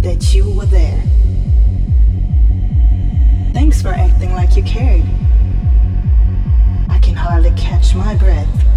that you were there. Thanks for acting like you cared. I can hardly catch my breath.